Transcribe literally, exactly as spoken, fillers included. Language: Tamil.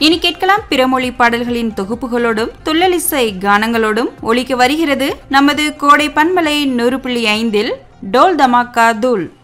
இனி கேட்கலாம் பிறமொழி பாடல்களின் தொகுப்புகளோடும் துள்ளலிசை கானங்களோடும் ஒலிக்க வருகிறது நமது கோடை பண்பலை நூறு புள்ளி ஐந்தில் டோல் தமாக்கா தூள்.